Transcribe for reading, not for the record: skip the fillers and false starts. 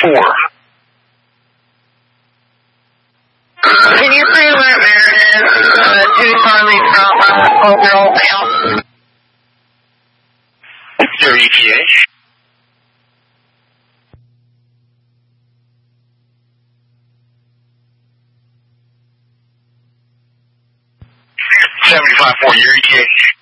Can you say where Meredith, Tucson leaves drop on with 12-year-old male? Their ETA. 75 for your ETA.